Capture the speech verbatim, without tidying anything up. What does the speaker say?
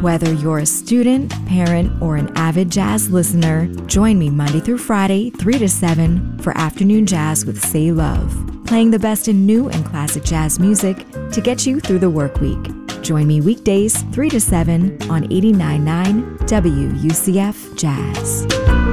Whether you're a student, parent, or an avid jazz listener, join me Monday through Friday, three to seven, for Afternoon Jazz with Say Love, playing the best in new and classic jazz music to get you through the work week. Join me weekdays, three to seven, on eighty-nine point nine W U C F Jazz.